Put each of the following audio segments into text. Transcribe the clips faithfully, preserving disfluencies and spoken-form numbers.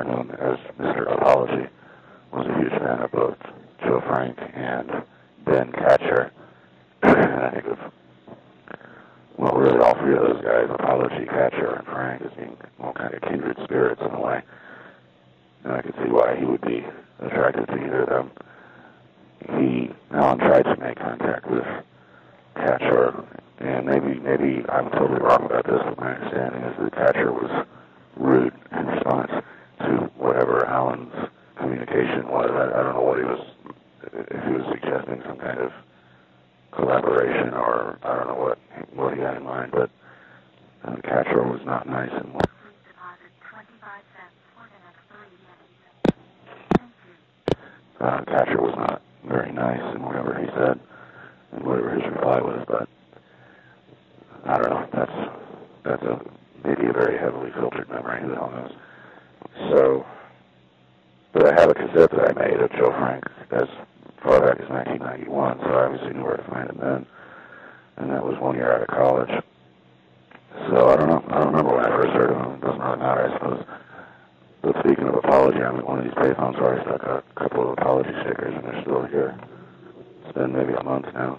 better known as Mister Apology, was a huge fan of both Joe Frank and Ben Catcher. And I think of, well, really all three of those guys, Apology, Catcher, and Frank, as being all kind of kindred spirits in a way. And I could see why he would be attracted to either of them. He, Alan tried to make contact with Catcher, and maybe maybe I'm totally wrong about this, but my understanding is that Catcher was rude in response to whatever Alan's communication was. I, I don't know what he was, if he was suggesting some kind of collaboration, or I don't know what what he had in mind, but uh, Catcher was not nice and what. Uh, Catcher was not very nice in whatever he said and whatever his reply was, but I don't know. That's that's a maybe a very heavily filtered memory. Who the hell knows? So, but I have a cassette that I made of Joe Frank as far back as nineteen ninety-one, so I obviously knew where to find him then, and that was one year out of college. So I don't know. I don't remember when I first heard of him. It doesn't really matter, I suppose. But speaking of apology, I'm at one of these payphones where I stuck a couple of apology stickers, and they're still here. It's been maybe a month now.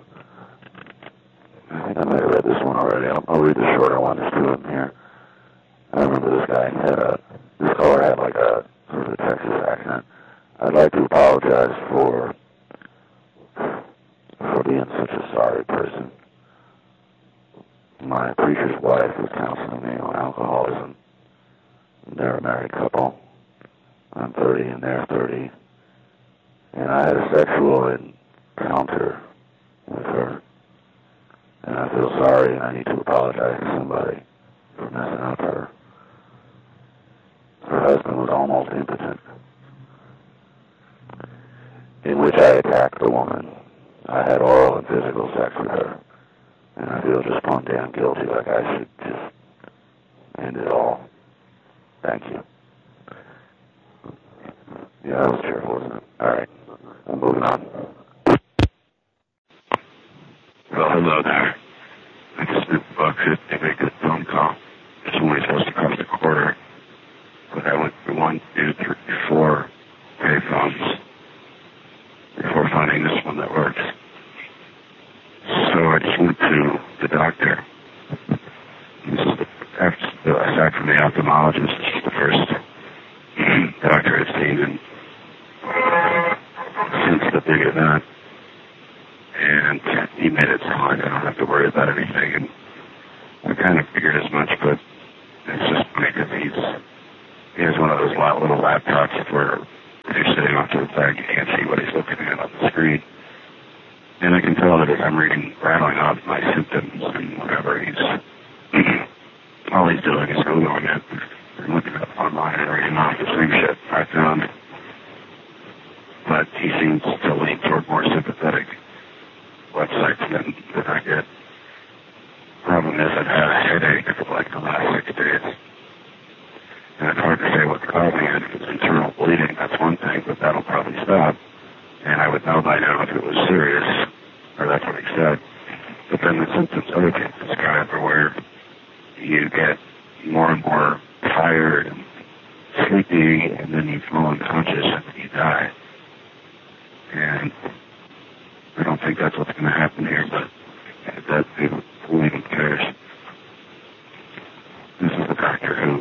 I think I might have read this one already. I'll, I'll read the shorter one. There's two of them here. I remember this guy had a, this caller had like a sort of a Texas accent. I'd like to apologize for, for being such a sorry person. My preacher's wife was counseling me on alcoholism. They're a married couple. I'm thirty and they're thirty. And I had a sexual encounter with her. And I feel sorry and I need to apologize to somebody for messing up her. Her husband was almost impotent. In which I attacked the woman. I had oral and physical sex with her. And I feel just plumb damn guilty, like I should just end it all. Thank you. Yeah, that was cheerful, wasn't it? All right. I'm moving on. Well, hello there. I just did buck it to make a phone call. It's only supposed to cost a quarter. But I went through one, two, three, four payphones before finding this one that works. So I just went to the doctor. This is the, after, aside from the ophthalmologist, this is the first doctor I've seen in, since the big event. And he made it sound like I don't have to worry about anything. And I kind of figured as much, but it's just funny because he's, he has one of those little laptops where if you're sitting off to the side, you can't see what he's looking at on the screen. And I can tell that as I'm reading, rattling off my symptoms and whatever, he's, all he's doing is Googling it and looking up online and reading off the same shit I found. But he seems to lean toward more sympathetic websites than, than I get. Problem is, I've had a headache for like the last six days. And it's hard to say what's causing it. If it's internal bleeding, that's one thing, but that'll probably stop. And I would know by now if it was serious, or that's what he said. But then the symptoms other people describe are where you get more and more tired and sleepy, and then you fall unconscious and then you die. And I don't think that's what's going to happen here, but that who even cares? This is the doctor who,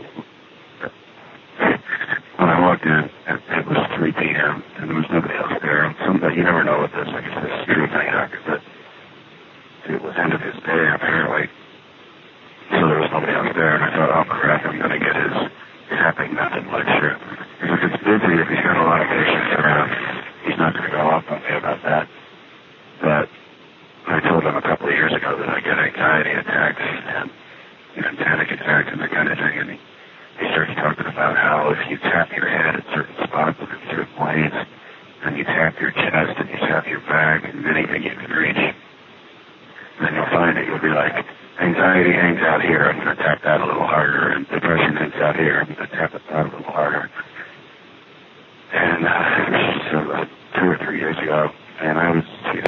when I walked in, it was three p.m. and there was nobody else there. And somebody, you never know what this, like it's this screw thing doctor, but it was end of his day apparently. So there was nobody else there, and I thought, oh crap, I'm going to get his tapping method lecture. If it's busy, if he's got a lot of patients around, he's not going to go off on me about that. But I told him a couple of years ago that I get anxiety attacks and, and panic attacks and that kind of thing, and he, he started talking about how if you tap your head at certain spots and in certain ways, and you tap your chest and you tap your back and anything you can reach, then you'll find that you'll be like, anxiety hangs out here, I'm going to tap that a little harder, and depression hangs out here, I'm going to tap it out a little harder. And uh, this was uh, two or three years ago, and I was, you know,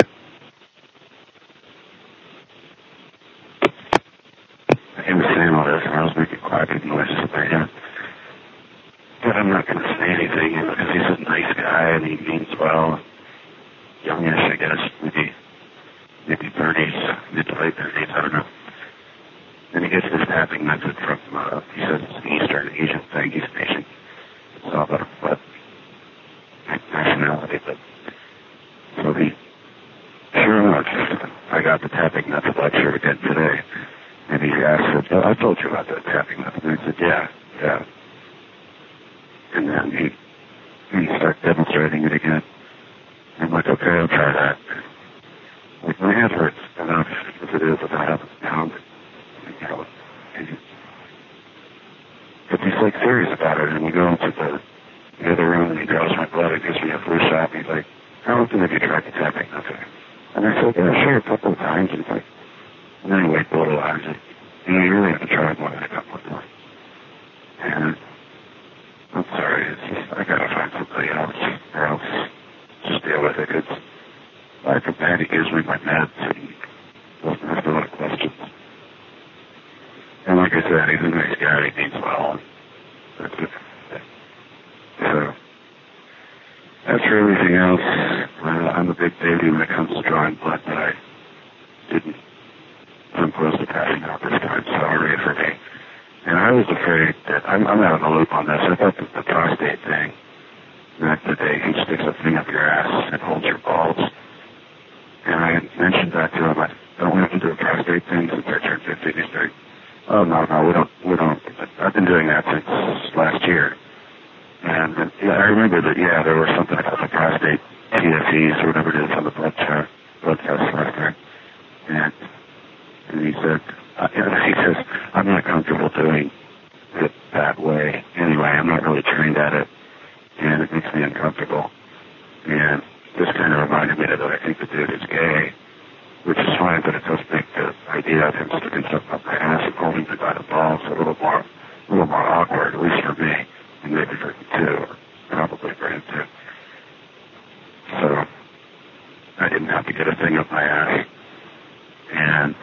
he was saying all this, and I was making quacky noises in my head. but I'm not going to say anything because he's a nice guy and he means well. Youngish, I guess, maybe, maybe thirties, mid to late thirties, I don't know. And he gets this tapping method from, uh, he says it's an Eastern Asian thing. He's an Asian. It's all about what nationality, but so he, sure enough, I got the tapping method lecture again today. And he asked, oh, I told you about the tapping method. And I said, yeah, yeah. And then he, he started demonstrating it again. I'm like, okay, I'll try that. Like, my head hurts enough as it is if I have a pound. You know, but he's like serious about it, and we go into the, the other room, and he draws my blood, and gives me a flu shot, and he's like, how often have you tried the tapping method? And I said, yeah, sure, a couple of times. And he's like, and then he waited a little while, and he's like, you know, you really have to try it more than a couple of times. And I'm sorry, it's just, I gotta find somebody else, or else just deal with it. It's like a bad, he gives me my meds, and doesn't ask a lot of questions. And like I said, he's a nice guy, he means well. That's it. So, as for everything else, uh, I'm a big baby when it comes to drawing blood, but I didn't come close to passing out this time, so hooray for me. And I was afraid that, I'm, I'm out of the loop on this, I thought that the prostate thing, that the day he sticks a thing up your ass and holds your balls, and I mentioned that to him, I don't want to do a prostate thing since I turned fifty, he's like, oh, no, no, we don't, we don't, I've been doing that since last year. And, uh, yeah, I remember that, yeah, there was something about the prostate T S Es or whatever it is on the blood chart, blood test last time. And, and he said, uh, he says, I'm not comfortable doing it that way. Anyway, I'm not really trained at it, and it makes me uncomfortable. And this kind of reminded me that I think the dude is gay, which is fine, but it does make the idea of him sticking something up my ass and holding me by the balls a little more, a little more awkward, at least for me, and maybe for him too, or probably for him too. So, I didn't have to get a thing up my ass. And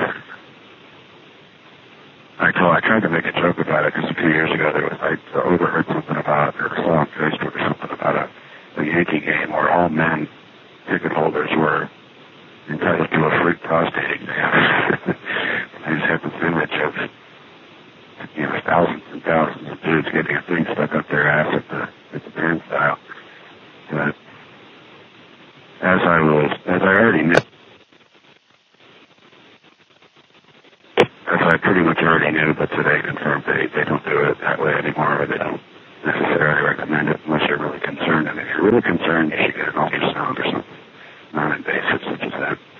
I told, I tried to make a joke about it because a few years ago there was, I overheard something about, or saw on Facebook or something about a, a Yankee game where all men ticket holders were entitled to a free prostate exam. I just have this image of, you know, thousands and thousands of dudes getting a thing stuck up their ass at the, at the band style. But as I was, as I already knew, as I pretty much already knew, but today confirmed they, they don't do it that way anymore, or they don't necessarily recommend it unless you're really concerned. And if you're really concerned, you should get an ultrasound or something.